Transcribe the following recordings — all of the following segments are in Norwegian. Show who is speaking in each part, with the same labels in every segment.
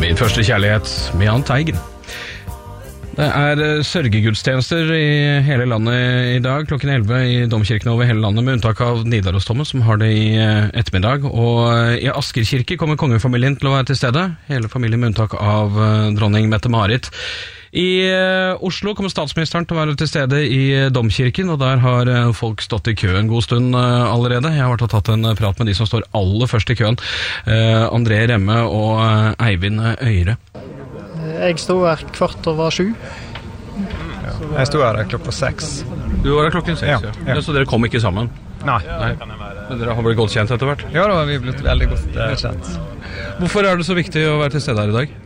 Speaker 1: Din første kjærlighet med Jahn Teigen. Det sørgegudstjenester i hele landet i dag, klokken 11 i domkirken over hele landet, med unntak av Nidarosdomen, som har det i ettermiddag. Og i Asker kirke kommer kongefamilien til å være til stede, hele familien med unntak av dronning Mette-Marit. I Oslo kommer statsministeren til å være til stede i domkirken, og der har folk stått i kø en god stund allerede. Jeg har vært og tatt en prat med de som står aller først i køen, André Remme og Eivind Øyre.
Speaker 2: Jeg stod her 7:15.
Speaker 3: Jeg stod her klokka 6.
Speaker 1: Du var her klokken 6, ja. Så dere kom ikke sammen?
Speaker 3: Nei.
Speaker 1: Men dere har blitt godt kjent etter hvert?
Speaker 3: Ja, da har vi blitt veldig godt kjent.
Speaker 1: Hvorfor det så viktig å være til stede her i dag?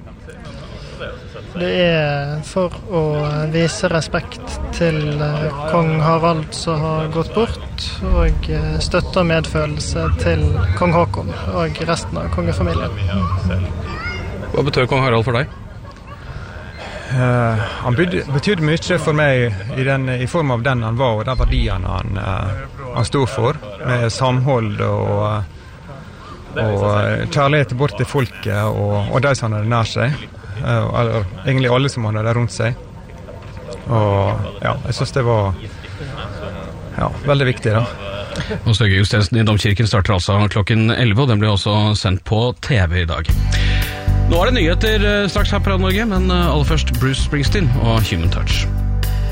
Speaker 2: Det for å vise respekt til kong Harald som har gått bort, og støtte og medfølelse til kong Håkon og resten av kongefamilien.
Speaker 3: Hva betød kong Harald for deg? Han betydde mye for meg i form av den han var, og de verdiene han stod for, med samhold og kjærlighet bort til folket og de som hadde nær seg. Eller egentlig alle som hadde det rundt seg. Og ja, jeg synes det var veldig viktig da.
Speaker 1: Og sørgegudstjenesten i domkirken starter altså klokken 11, og den blir også sendt på TV i dag. Nå det nyheter straks her på Radio Norge, men aller først Bruce Springsteen og Human Touch.